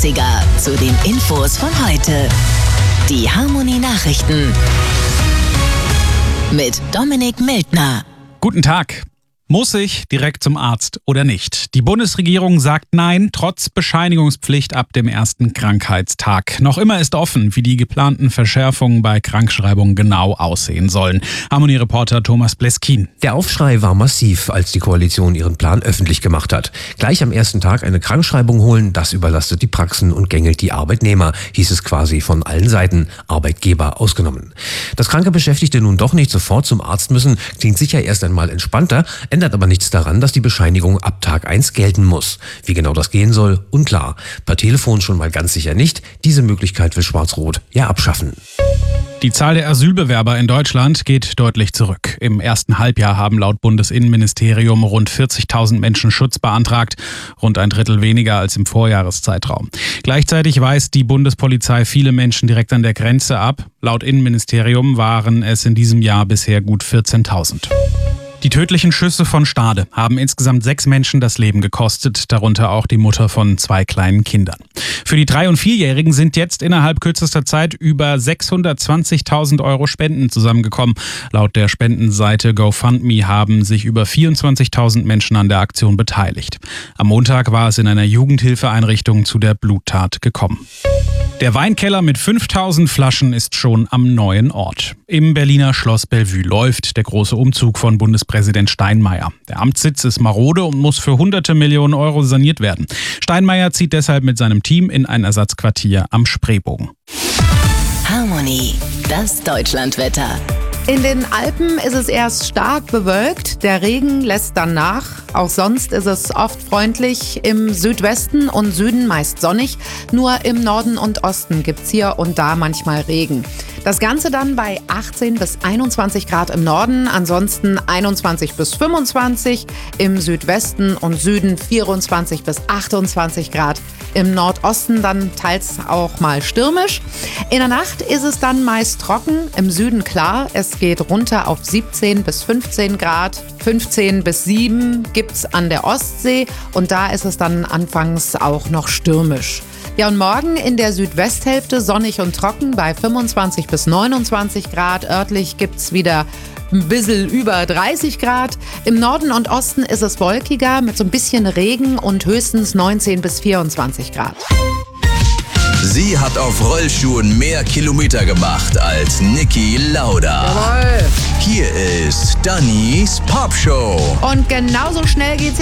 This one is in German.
Klassiker zu den Infos von heute. Die Harmony Nachrichten mit Dominik Mildner. Guten Tag. Muss ich direkt zum Arzt oder nicht? Die Bundesregierung sagt Nein, trotz Bescheinigungspflicht ab dem ersten Krankheitstag. Noch immer ist offen, wie die geplanten Verschärfungen bei Krankschreibungen genau aussehen sollen. Harmony-Reporter Thomas Bleskin. Der Aufschrei war massiv, als die Koalition ihren Plan öffentlich gemacht hat. Gleich am ersten Tag eine Krankschreibung holen, das überlastet die Praxen und gängelt die Arbeitnehmer, hieß es quasi von allen Seiten, Arbeitgeber ausgenommen. Dass kranke Beschäftigte nun doch nicht sofort zum Arzt müssen, klingt sicher erst einmal entspannter, ändert aber nichts daran, dass die Bescheinigung ab Tag 1 gelten muss. Wie genau das gehen soll, unklar. Per Telefon schon mal ganz sicher nicht. Diese Möglichkeit will Schwarz-Rot ja abschaffen. Die Zahl der Asylbewerber in Deutschland geht deutlich zurück. Im ersten Halbjahr haben laut Bundesinnenministerium rund 40.000 Menschen Schutz beantragt, rund ein Drittel weniger als im Vorjahreszeitraum. Gleichzeitig weist die Bundespolizei viele Menschen direkt an der Grenze ab. Laut Innenministerium waren es in diesem Jahr bisher gut 14.000. Die tödlichen Schüsse von Stade haben insgesamt 6 Menschen das Leben gekostet, darunter auch die Mutter von 2 kleinen Kindern. Für die 3- und 4-Jährigen sind jetzt innerhalb kürzester Zeit über 620.000 Euro Spenden zusammengekommen. Laut der Spendenseite GoFundMe haben sich über 24.000 Menschen an der Aktion beteiligt. Am Montag war es in einer Jugendhilfeeinrichtung zu der Bluttat gekommen. Der Weinkeller mit 5.000 Flaschen ist schon am neuen Ort. Im Berliner Schloss Bellevue läuft der große Umzug von Bundespräsident Steinmeier. Der Amtssitz ist marode und muss für hunderte Millionen Euro saniert werden. Steinmeier zieht deshalb mit seinem Team in ein Ersatzquartier am Spreebogen. Harmony, das Deutschlandwetter. In den Alpen ist es erst stark bewölkt, der Regen lässt dann nach. Auch sonst ist es oft freundlich, im Südwesten und Süden meist sonnig. Nur im Norden und Osten gibt's hier und da manchmal Regen. Das Ganze dann bei 18 bis 21 Grad im Norden, ansonsten 21 bis 25, im Südwesten und Süden 24 bis 28 Grad. Im Nordosten dann teils auch mal stürmisch. In der Nacht ist es dann meist trocken, im Süden klar. Es geht runter auf 17 bis 15 Grad. 15 bis 7 gibt's an der Ostsee und da ist es dann anfangs auch noch stürmisch. Ja, und morgen in der Südwesthälfte sonnig und trocken bei 25 bis 29 Grad. Örtlich gibt's wieder ein bisschen über 30 Grad. Im Norden und Osten ist es wolkiger mit so ein bisschen Regen und höchstens 19 bis 24 Grad. Sie hat auf Rollschuhen mehr Kilometer gemacht als Niki Lauda. Jawohl. Hier ist Dannys Popshow. Und genauso schnell geht's